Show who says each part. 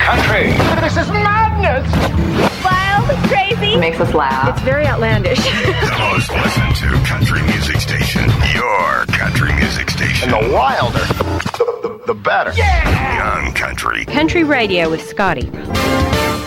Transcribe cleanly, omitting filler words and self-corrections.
Speaker 1: country. This is madness.
Speaker 2: Wild, crazy.
Speaker 3: It makes us laugh.
Speaker 2: It's very outlandish.
Speaker 4: The most listened to country music station. Your country music station.
Speaker 1: And the wilder, the better.
Speaker 4: Yeah! Young Country.
Speaker 5: Country Radio with Scotty.